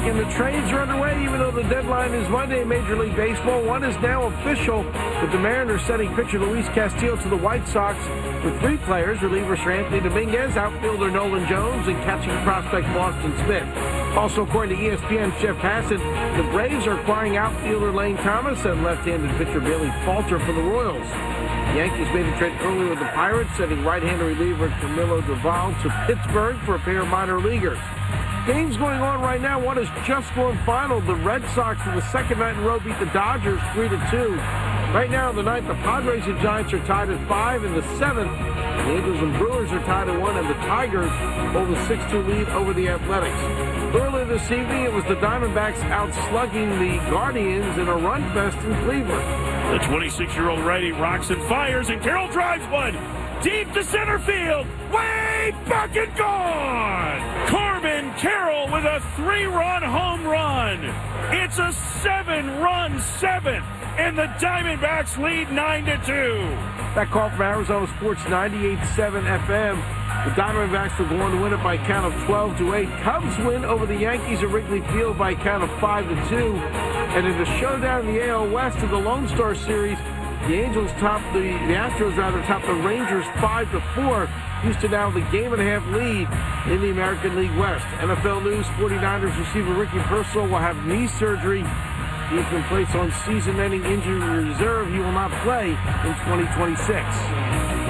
and the trades are underway even though the deadline is Monday in Major League Baseball. One is now official with the Mariners sending pitcher Luis Castillo to the White Sox with 3 players, relievers for Anthony Dominguez, outfielder Nolan Jones, and catching prospect Boston Smith. Also, according to ESPN's Jeff Passan, the Braves are acquiring outfielder Lane Thomas and left-handed pitcher Bailey Falter for the Royals. The Yankees made a trade earlier with the Pirates, sending right-handed reliever Camilo Doval to Pittsburgh for a pair of minor leaguers. Games going on right now. One is just going final. The Red Sox, for the second night in a row, beat the Dodgers 3-2. Right now in the ninth, the Padres and Giants are tied at 5. In the 7th, the Angels and Brewers are tied at 1, and the Tigers hold a 6-2 lead over the Athletics. Earlier this evening, it was the Diamondbacks outslugging the Guardians in a run fest in Cleveland. The 26-year-old righty rocks and fires, and Carroll drives one deep to center field. Way back and gone! Corbin Carroll with a 3-run home run. It's a 7-run 7th, and the Diamondbacks lead 9-2. That call from Arizona Sports 98.7 FM. The Diamondbacks will go on to win it by a count of 12-8. Cubs win over the Yankees at Wrigley Field by a count of 5-2. And in the showdown in the AL West of the Lone Star Series, the Angels top the Astros top the Rangers 5-4. Houston now with a game-and-a-half lead in the American League West. NFL news: 49ers receiver Ricky Pearsall will have knee surgery. He's been placed on season-ending injury reserve. He will not play in 2026.